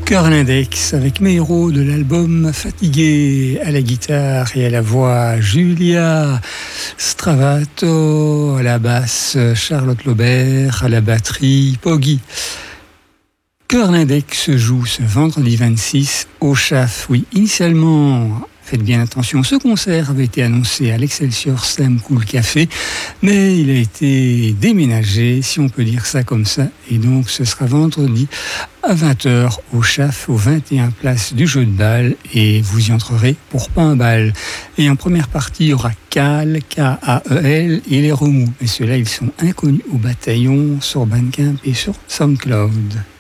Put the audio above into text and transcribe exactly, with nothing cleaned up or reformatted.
Chœur Lindex avec mes héros de l'album Fatigué, à la guitare et à la voix Julia Stravato, à la basse Charlotte Laubert, à la batterie Poggy. Chœur Lindex se joue ce vendredi vingt-six au Chaf. Oui, initialement, faites bien attention, ce concert avait été annoncé à l'Excelsior Slam Cool Café, mais il a été déménagé, si on peut dire ça comme ça, et donc ce sera vendredi à vingt heures au Chaf, au vingt et un place du Jeu de Balle, et vous y entrerez pour pas un bal. Et en première partie, il y aura Cal, K A E L, et les Remous. Mais ceux-là, ils sont inconnus au bataillon, sur Bandcamp et sur SoundCloud.